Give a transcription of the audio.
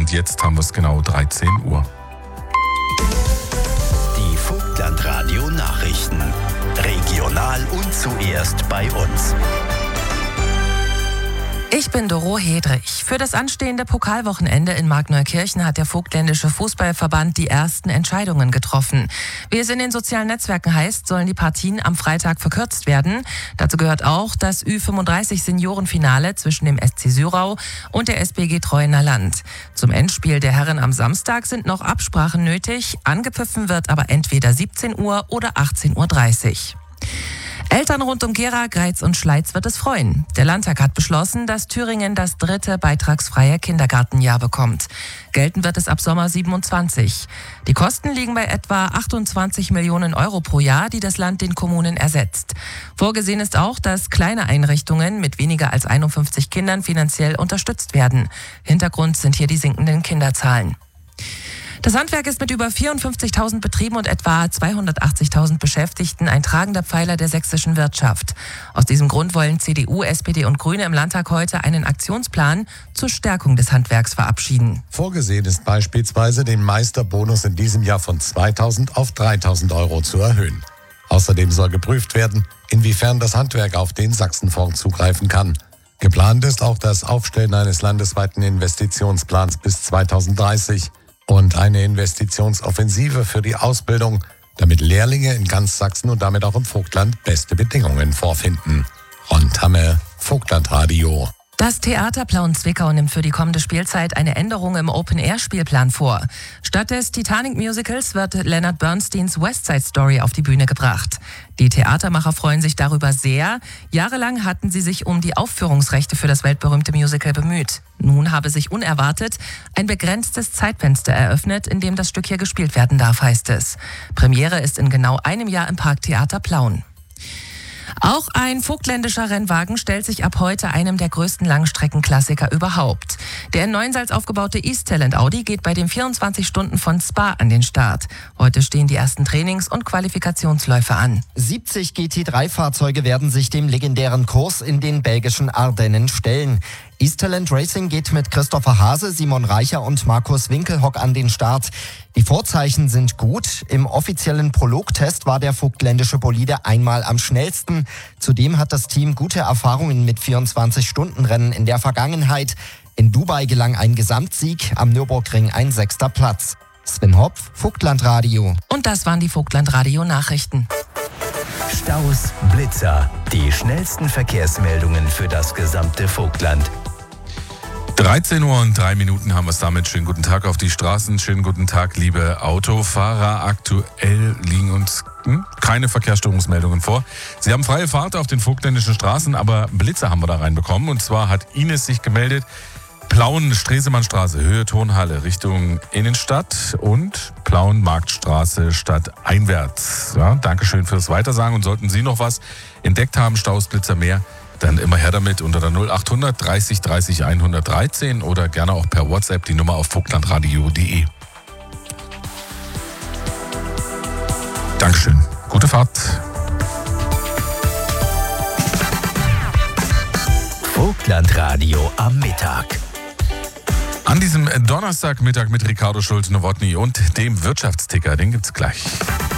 und jetzt haben wir es genau 13 Uhr. Die Vogtlandradio Nachrichten. Regional und zuerst bei uns. Ich bin Doro Hedrich. Für das anstehende Pokalwochenende in Markneukirchen hat der Vogtländische Fußballverband die ersten Entscheidungen getroffen. Wie es in den sozialen Netzwerken heißt, sollen die Partien am Freitag verkürzt werden. Dazu gehört auch das Ü35-Seniorenfinale zwischen dem SC Syrau und der SBG Treuener Land. Zum Endspiel der Herren am Samstag sind noch Absprachen nötig. Angepfiffen wird aber entweder 17 Uhr oder 18.30 Uhr. Eltern rund um Gera, Greiz und Schleiz wird es freuen. Der Landtag hat beschlossen, dass Thüringen das 3. beitragsfreie Kindergartenjahr bekommt. Gelten wird es ab Sommer 27. Die Kosten liegen bei etwa 28 Millionen Euro pro Jahr, die das Land den Kommunen ersetzt. Vorgesehen ist auch, dass kleine Einrichtungen mit weniger als 51 Kindern finanziell unterstützt werden. Hintergrund sind hier die sinkenden Kinderzahlen. Das Handwerk ist mit über 54.000 Betrieben und etwa 280.000 Beschäftigten ein tragender Pfeiler der sächsischen Wirtschaft. Aus diesem Grund wollen CDU, SPD und Grüne im Landtag heute einen Aktionsplan zur Stärkung des Handwerks verabschieden. Vorgesehen ist beispielsweise, den Meisterbonus in diesem Jahr von 2.000 auf 3.000 Euro zu erhöhen. Außerdem soll geprüft werden, inwiefern das Handwerk auf den Sachsenfonds zugreifen kann. Geplant ist auch das Aufstellen eines landesweiten Investitionsplans bis 2030. Und eine Investitionsoffensive für die Ausbildung, damit Lehrlinge in ganz Sachsen und damit auch im Vogtland beste Bedingungen vorfinden. Ron Tamme, Vogtlandradio. Das Theater Plauen-Zwickau nimmt für die kommende Spielzeit eine Änderung im Open-Air-Spielplan vor. Statt des Titanic-Musicals wird Leonard Bernsteins West Side Story auf die Bühne gebracht. Die Theatermacher freuen sich darüber sehr. Jahrelang hatten sie sich um die Aufführungsrechte für das weltberühmte Musical bemüht. Nun habe sich unerwartet ein begrenztes Zeitfenster eröffnet, in dem das Stück hier gespielt werden darf, heißt es. Premiere ist in genau einem Jahr im Parktheater Plauen. Auch ein vogtländischer Rennwagen stellt sich ab heute einem der größten Langstreckenklassiker überhaupt. Der in Neuensalz aufgebaute East Talent Audi geht bei den 24 Stunden von Spa an den Start. Heute stehen die ersten Trainings- und Qualifikationsläufe an. 70 GT3-Fahrzeuge werden sich dem legendären Kurs in den belgischen Ardennen stellen. East Talent Racing geht mit Christopher Hase, Simon Reicher und Markus Winkelhock an den Start. Die Vorzeichen sind gut. Im offiziellen Prologtest war der vogtländische Bolide einmal am schnellsten. Zudem hat das Team gute Erfahrungen mit 24-Stunden-Rennen in der Vergangenheit. In Dubai gelang ein Gesamtsieg, am Nürburgring ein 6. Platz. Sven Hopf, Vogtlandradio. Und das waren die Vogtlandradio-Nachrichten. Staus, Blitzer, die schnellsten Verkehrsmeldungen für das gesamte Vogtland. 13 Uhr und 3 Minuten haben wir es damit. Schönen guten Tag auf die Straßen. Schönen guten Tag, liebe Autofahrer. Aktuell liegen uns keine Verkehrsstörungsmeldungen vor. Sie haben freie Fahrt auf den vogtländischen Straßen, aber Blitzer haben wir da reinbekommen. Und zwar hat Ines sich gemeldet. Plauen, Stresemannstraße, Höhe Tonhalle, Richtung Innenstadt und Plauen, Marktstraße, stadteinwärts. Ja, Dankeschön fürs Weitersagen. Und sollten Sie noch was entdeckt haben, Staus, Blitzer, mehr, dann immer her damit unter der 0800 30 30 113 oder gerne auch per WhatsApp die Nummer auf vogtlandradio.de. Dankeschön. Gute Fahrt. Vogtlandradio am Mittag. An diesem Donnerstagmittag mit Ricardo Schulte-Nowotny und dem Wirtschaftsticker, den gibt's gleich.